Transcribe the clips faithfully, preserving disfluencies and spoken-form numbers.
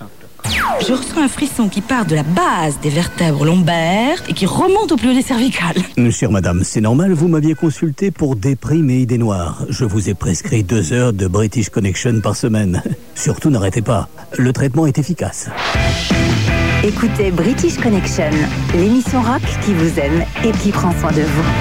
Je ressens un frisson qui part de la base des vertèbres lombaires et qui remonte au plus haut des cervicales. Chère madame, c'est normal, vous m'aviez consulté pour déprime et idées noires. Je vous ai prescrit deux heures de British Connection par semaine. Surtout n'arrêtez pas, le traitement est efficace. Écoutez British Connection, l'émission rock qui vous aime et qui prend soin de vous.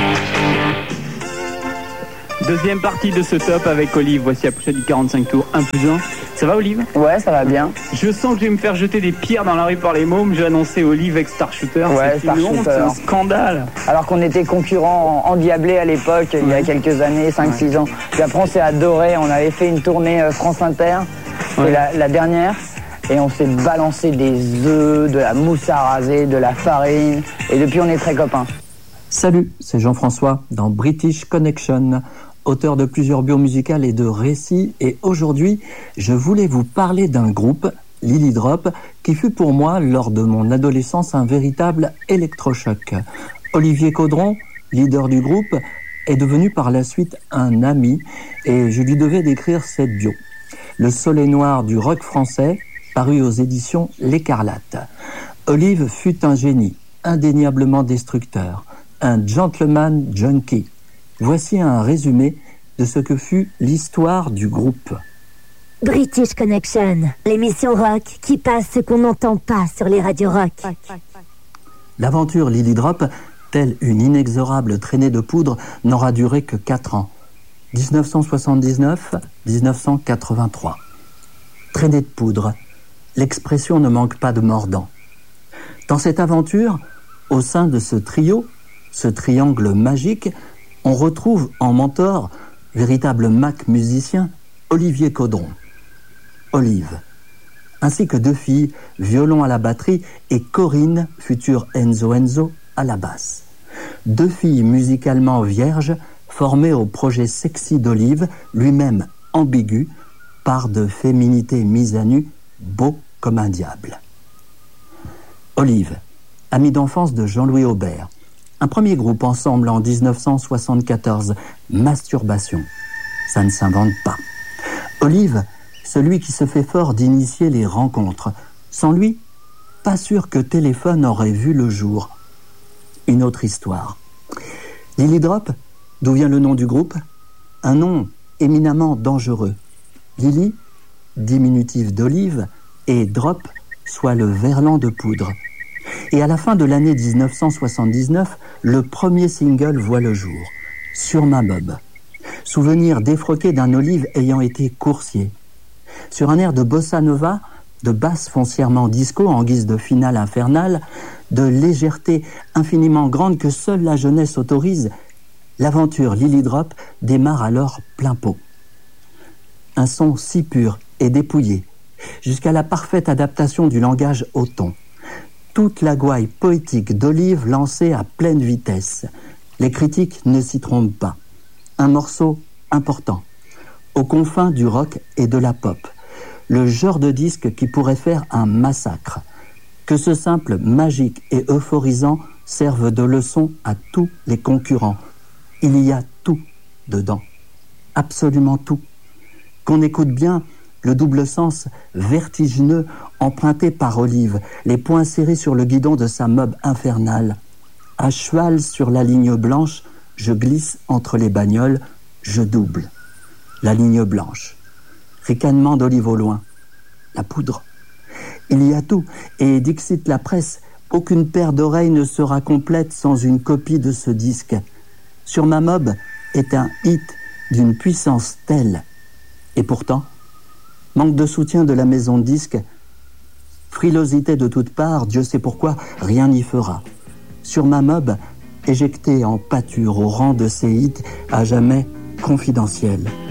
Deuxième partie de ce top avec Olive. Voici la prochaine du quarante-cinq tours, un plus un. Ça va, Olive? Ouais, ça va bien. Je sens que je vais me faire jeter des pierres dans la rue par les mômes. J'ai annoncé Olive avec Star Shooter. Ouais, c'est Star une honte, Shooter. c'est un scandale. Alors qu'on était concurrents endiablés à l'époque, ouais. Il y a quelques années, cinq six ouais. ans. Puis après, on s'est adoré. On avait fait une tournée France Inter. C'était ouais. la, la dernière. Et on s'est balancé des œufs, de la mousse à raser, de la farine. Et depuis, on est très copains. Salut, c'est Jean-François dans British Connection, auteur de plusieurs bios musicales et de récits. Et aujourd'hui, je voulais vous parler d'un groupe, Lily Drop, qui fut pour moi, lors de mon adolescence, un véritable électrochoc. Olivier Caudron, leader du groupe, est devenu par la suite un ami et je lui devais d'écrire cette bio. Le soleil noir du rock français, paru aux éditions L'Écarlate. Olive fut un génie, indéniablement destructeur, un gentleman junkie. Voici un résumé de ce que fut l'histoire du groupe. British Connection, l'émission rock qui passe ce qu'on n'entend pas sur les radios rock. L'aventure Lily Drop, telle une inexorable traînée de poudre, n'aura duré que quatre ans. dix-neuf cent soixante-dix-neuf à dix-neuf cent quatre-vingt-trois. Traînée de poudre. L'expression ne manque pas de mordant. Dans cette aventure, au sein de ce trio, ce triangle magique, on retrouve en mentor, véritable Mac musicien, Olivier Caudron. Olive, ainsi que deux filles, violon à la batterie, et Corinne, future Enzo Enzo, à la basse. Deux filles musicalement vierges, formées au projet sexy d'Olive, lui-même ambigu, par de féminité mise à nu, beau comme un diable. Olive, ami d'enfance de Jean-Louis Aubert. Un premier groupe ensemble en dix-neuf cent soixante-quatorze, Masturbation. Ça ne s'invente pas. Olive, celui qui se fait fort d'initier les rencontres. Sans lui, pas sûr que Téléphone aurait vu le jour. Une autre histoire. Lily Drop, d'où vient le nom du groupe? Un nom éminemment dangereux. Lily, diminutif d'olive, et Drop, soit le verlan de poudre. Et à la fin de l'année dix-neuf cent soixante-dix-neuf, le premier single voit le jour, Sur ma mob. Souvenir défroqué d'un Olive ayant été coursier. Sur un air de bossa nova, de basse foncièrement disco en guise de finale infernale, de légèreté infiniment grande que seule la jeunesse autorise, l'aventure Lily Drop démarre alors plein pot. Un son si pur et dépouillé, jusqu'à la parfaite adaptation du langage au ton. Toute la gouaille poétique d'Olive lancée à pleine vitesse. Les critiques ne s'y trompent pas. Un morceau important, aux confins du rock et de la pop. Le genre de disque qui pourrait faire un massacre. Que ce simple, magique et euphorisant serve de leçon à tous les concurrents. Il y a tout dedans. Absolument tout. Qu'on écoute bien le double sens vertigineux emprunté par Olive, les poings serrés sur le guidon de sa mob infernale. À cheval sur la ligne blanche, je glisse entre les bagnoles, je double. La ligne blanche. Ricanement d'Olive au loin. La poudre. Il y a tout, et dixit la presse, aucune paire d'oreilles ne sera complète sans une copie de ce disque. Sur ma mob est un hit d'une puissance telle. Et pourtant, manque de soutien de la maison de disques, frilosité de toutes parts, Dieu sait pourquoi, rien n'y fera. Sur ma mob, éjecté en pâture au rang de ces hits à jamais confidentiels.